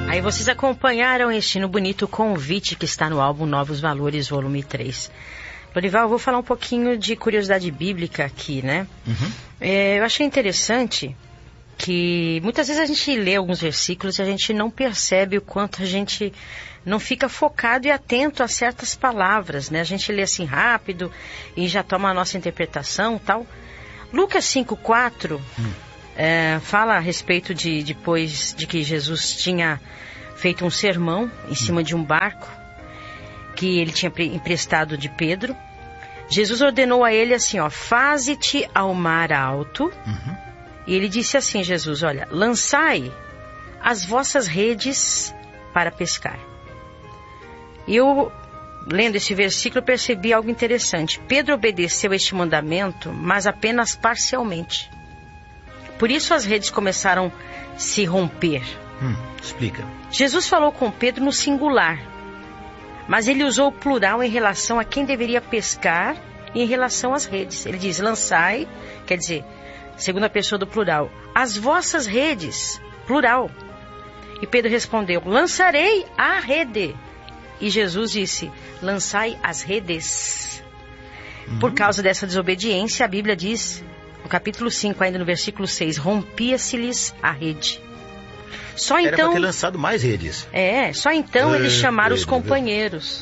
Aí vocês acompanharam este no bonito convite que está no álbum Novos Valores, volume 3. Lorival, eu vou falar um pouquinho de curiosidade bíblica aqui, né? Uhum. Eu achei interessante que muitas vezes a gente lê alguns versículos e a gente não percebe o quanto a gente não fica focado e atento a certas palavras, né? A gente lê assim rápido e já toma a nossa interpretação e tal. Lucas 5:4 fala a respeito de depois de que Jesus tinha feito um sermão em cima de um barco que ele tinha emprestado de Pedro. Jesus ordenou a ele assim, ó, faze-te ao mar alto. Uhum. E ele disse assim, Jesus, olha, lançai as vossas redes para pescar. E eu, lendo esse versículo, percebi algo interessante. Pedro obedeceu este mandamento, mas apenas parcialmente. Por isso as redes começaram a se romper. Explica. Jesus falou com Pedro no singular, mas ele usou o plural em relação a quem deveria pescar e em relação às redes. Ele diz, lançai, quer dizer, segunda pessoa do plural, as vossas redes, plural. E Pedro respondeu, lançarei a rede. E Jesus disse, lançai as redes. Por causa dessa desobediência, a Bíblia diz, no capítulo 5, ainda no versículo 6, rompia-se-lhes a rede. Só Era então, para ter lançado mais redes. Só então eles chamaram Pedro, os companheiros.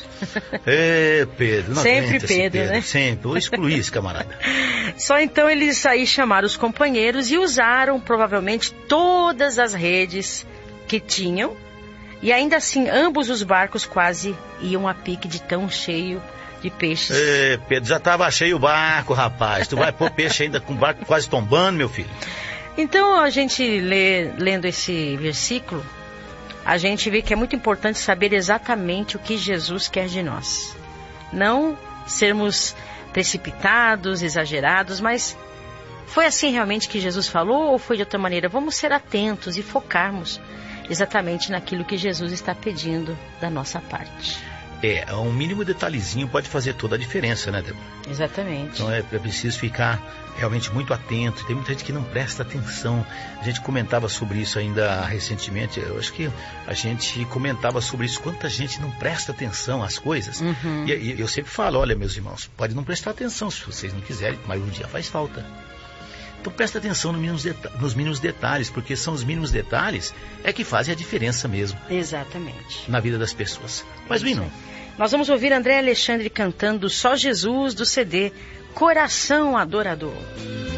Pedro, não Sempre aguenta Pedro, esse né? Sempre, vou excluir esse camarada. Só então eles aí chamaram os companheiros e usaram provavelmente todas as redes que tinham. E ainda assim, ambos os barcos quase iam a pique de tão cheio de peixes. Pedro, já estava cheio o barco, rapaz. Tu vai pôr peixe ainda com o barco quase tombando, meu filho. Então, a gente lendo esse versículo, a gente vê que é muito importante saber exatamente o que Jesus quer de nós. Não sermos precipitados, exagerados, mas foi assim realmente que Jesus falou ou foi de outra maneira? Vamos ser atentos e focarmos exatamente naquilo que Jesus está pedindo da nossa parte. Um mínimo detalhezinho pode fazer toda a diferença, né, Débora? Exatamente. Então é preciso ficar realmente muito atento. Tem muita gente que não presta atenção. A gente comentava sobre isso ainda recentemente. Eu acho que a gente comentava sobre isso. Quanta gente não presta atenção às coisas. Uhum. E eu sempre falo, olha, meus irmãos, pode não prestar atenção se vocês não quiserem, mas um dia faz falta. Então presta atenção nos mínimos detalhes, porque são os mínimos detalhes que fazem a diferença mesmo. Exatamente. Na vida das pessoas. Mas, Bino, nós vamos ouvir André Alexandre cantando Só Jesus do CD Coração Adorador.